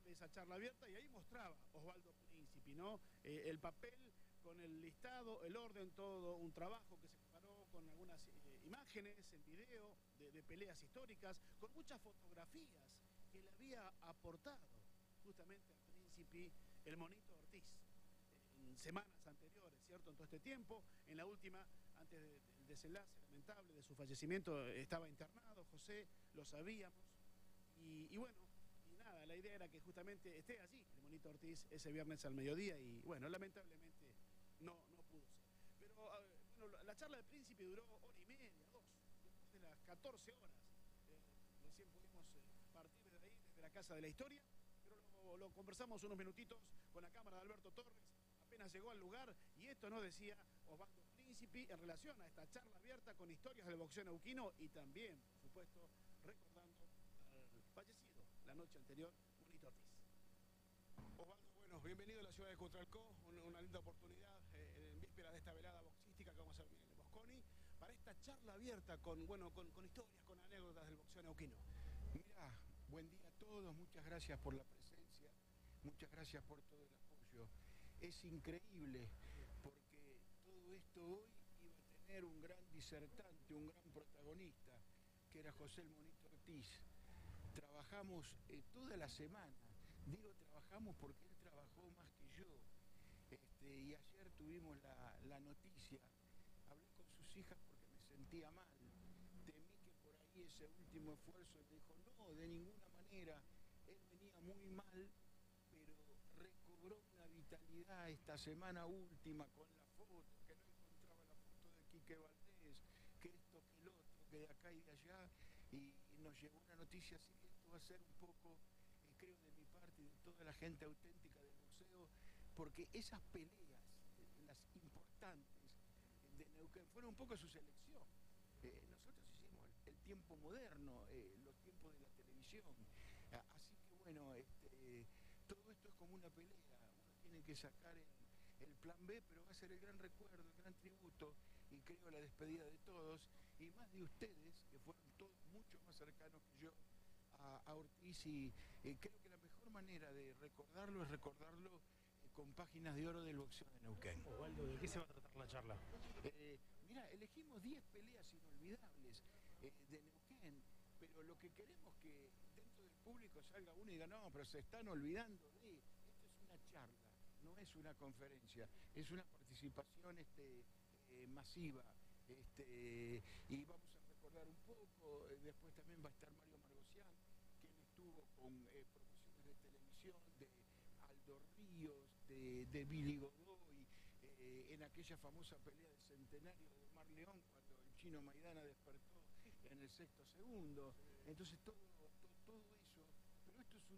de esa charla abierta y ahí mostraba Osvaldo Príncipe, ¿no? El papel con el listado, el orden, todo un trabajo que se preparó con algunas imágenes en video de peleas históricas, con muchas fotografías que le había aportado justamente al Príncipe el Monito Ortiz en semanas anteriores, ¿cierto? En todo este tiempo, en la última, antes del desenlace lamentable de su fallecimiento, estaba internado, José, lo sabíamos, y bueno, y nada, la idea era que justamente esté allí el Monito Ortiz ese viernes al mediodía, y bueno, lamentablemente no pudo ser. Pero bueno, la charla del Príncipe duró hora y media, dos, después de las 14 horas. Recién pudimos partir desde ahí, desde la Casa de la Historia, pero lo conversamos unos minutitos con la cámara de Alberto Torres, apenas llegó al lugar, y esto nos decía Osvaldo Príncipe en relación a esta charla abierta con historias del boxeo neuquino y también, por supuesto, recordando al fallecido la noche anterior, Monito Ortiz. Osvaldo, bueno, bienvenido a la ciudad de Cutralcó, una linda oportunidad en víspera de esta velada boxística que vamos a vivir en el Mosconi, para esta charla abierta con historias, con anécdotas del boxeo neuquino. Mira, buen día a todos, muchas gracias por la presencia, muchas gracias por todo el apoyo. Es increíble porque todo esto hoy iba a tener un gran disertante, un gran protagonista, que era José el Monito Ortiz. Trabajamos toda la semana, digo trabajamos porque él trabajó más que yo, y ayer tuvimos la noticia, hablé con sus hijas porque me sentía mal, temí que por ahí ese último esfuerzo, él dijo, no, de ninguna manera, él venía muy mal, pero recobró una vitalidad esta semana última con la foto, que no encontraba la foto de Quique Valdés, que esto, que el otro, que de acá y de allá, y nos llegó una noticia así que esto va a ser un poco, creo de mi parte y de toda la gente auténtica del boxeo, porque esas peleas, las importantes de Neuquén, fueron un poco su selección. Nosotros hicimos el tiempo moderno, los tiempos de la televisión, así que bueno, todo esto es como una pelea, uno tiene que sacar el plan B, pero va a ser el gran recuerdo, el gran tributo, y creo la despedida de todos, y más de ustedes, que fueron todos mucho más cercanos que yo a Ortiz, y creo que la mejor manera de recordarlo es recordarlo con páginas de oro del boxeo de Neuquén. Osvaldo, ¿de qué se va a tratar la charla? Mira, elegimos 10 peleas inolvidables de Neuquén, pero lo que queremos es que dentro del público salga uno y diga, no, pero se están olvidando de... Esto es una charla, no es una conferencia, es una participación masiva. Y vamos a recordar un poco, después también va a estar Mario Margocián, quien estuvo con promociones de televisión, de Aldo Ríos, de Billy Godoy, en aquella famosa pelea del centenario de Omar León, cuando el chino Maidana despertó en el sexto segundo. Entonces todo